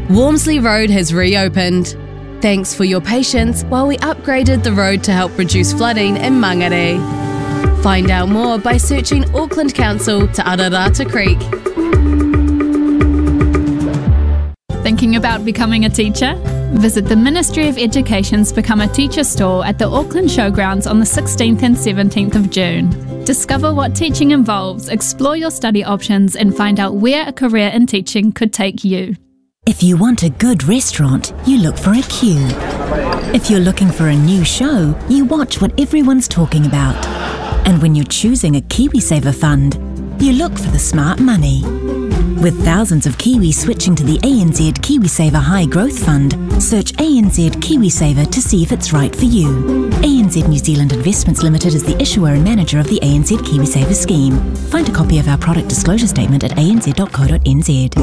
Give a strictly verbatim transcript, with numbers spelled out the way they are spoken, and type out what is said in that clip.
Walmsley Road has reopened. Thanks for your patience while we upgraded the road to help reduce flooding in Mangere. Find out more by searching Auckland Council to Ararata Creek. Thinking about becoming a teacher? Visit the Ministry of Education's Become a Teacher stall at the Auckland Showgrounds on the sixteenth and seventeenth of June. Discover what teaching involves, explore your study options, and find out where a career in teaching could take you. If you want a good restaurant, you look for a queue. If you're looking for a new show, you watch what everyone's talking about. And when you're choosing a KiwiSaver fund, you look for the smart money. With thousands of Kiwis switching to the A N Z KiwiSaver High Growth Fund, search A N Z KiwiSaver to see if it's right for you. A N Z New Zealand Investments Limited is the issuer and manager of the A N Z KiwiSaver scheme. Find a copy of our product disclosure statement at a n z dot co dot n z.